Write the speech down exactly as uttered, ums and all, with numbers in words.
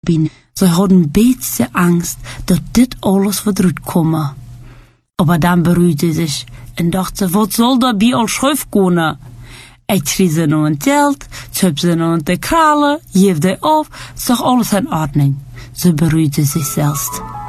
bin. Sie hatten beetje Angst, dass dit alles wird rutkommen. Aber dann beruhigte sie sich und dachte, was soll da bei all schief gehen? Ich schrie sie noch ein Geld, zöp sie noch in die Kralle, gib die auf, ist doch alles in Ordnung. Sie beruhigte sich selbst.